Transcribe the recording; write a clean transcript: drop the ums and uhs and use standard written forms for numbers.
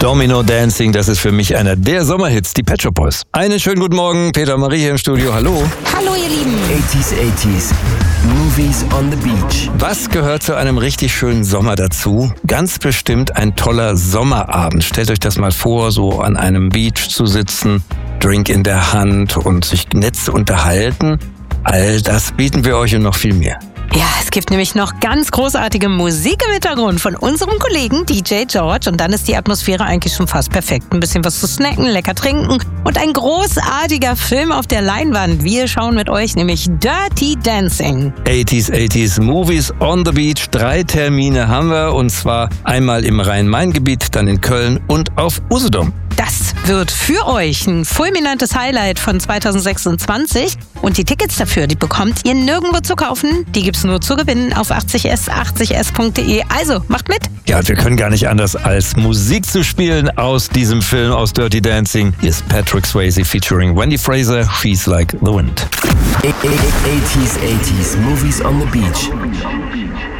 Domino Dancing, das ist für mich einer der Sommerhits, die Pet Shop Boys. Einen schönen guten Morgen, Peter Marie hier im Studio, hallo. Hallo ihr Lieben. 80s, Movies on the Beach. Was gehört zu einem richtig schönen Sommer dazu? Ganz bestimmt ein toller Sommerabend. Stellt euch das mal vor, so an einem Beach zu sitzen, Drink in der Hand und sich nett zu unterhalten. All das bieten wir euch und noch viel mehr. Ja, es gibt nämlich noch ganz großartige Musik im Hintergrund von unserem Kollegen DJ George. Und dann ist die Atmosphäre eigentlich schon fast perfekt. Ein bisschen was zu snacken, lecker trinken und ein großartiger Film auf der Leinwand. Wir schauen mit euch nämlich Dirty Dancing. 80s, Movies on the Beach. 3 Termine haben wir, und zwar einmal im Rhein-Main-Gebiet, dann in Köln und auf Usedom. Das wird für euch ein fulminantes Highlight von 2026. Und die Tickets dafür, die bekommt ihr nirgendwo zu kaufen. Die gibt's nur zu gewinnen auf 80s.de. Also, macht mit! Ja, wir können gar nicht anders als Musik zu spielen aus diesem Film, aus Dirty Dancing. Hier ist Patrick Swayze featuring Wendy Fraser, She's Like the Wind. 80s, Movies on the Beach.